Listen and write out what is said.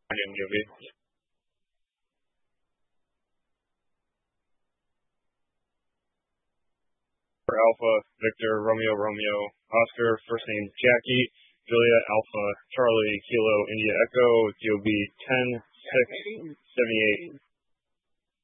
name, Joby. For Alpha, Victor, Romeo, Romeo, Oscar, first name Jackie, Juliet, Alpha, Charlie, Kilo, India, Echo, Joby 10, 6, 78.